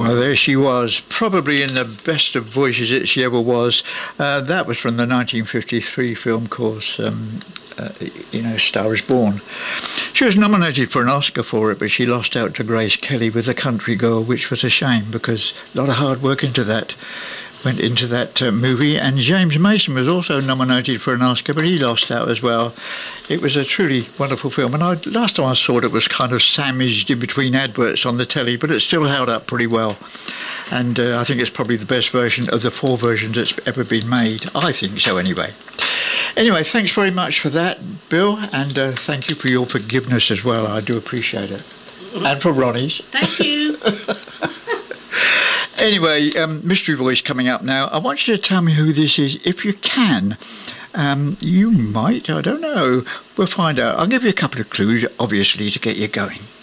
Well, there she was, probably in the best of voices that she ever was. That was from the 1953 film, of course, Star is Born. She was nominated for an Oscar for it, but she lost out to Grace Kelly with A Country Girl, which was a shame because a lot of hard work went into that movie. And James Mason was also nominated for an Oscar, but he lost out as well. It was a truly wonderful film, and last time I saw it was kind of sandwiched in between adverts on the telly, but it still held up pretty well. And I think it's probably the best version of the 4 versions that's ever been made. I think so, anyway. Anyway, thanks very much for that, Bill, and thank you for your forgiveness as well. I do appreciate it. And for Ronnie's. Thank you. Anyway, Mystery Voice coming up now. I want you to tell me who this is, if you can. You might, I don't know. We'll find out. I'll give you a couple of clues, obviously, to get you going.